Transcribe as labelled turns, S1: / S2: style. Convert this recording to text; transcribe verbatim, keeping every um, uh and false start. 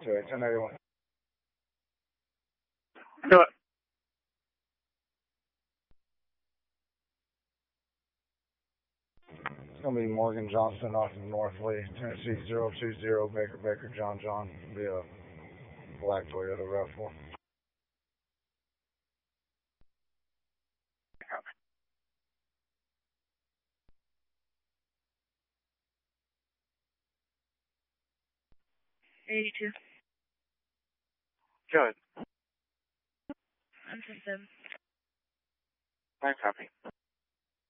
S1: two eight, ten eighty-one.
S2: Do it.
S1: It's going to be Morgan Johnston off of North Lee, Tennessee zero two zero, Baker Baker John John, be a black Toyota RAV four.
S3: eighty-two.
S2: Good.
S3: I'm from seven.
S2: Thanks, Happy.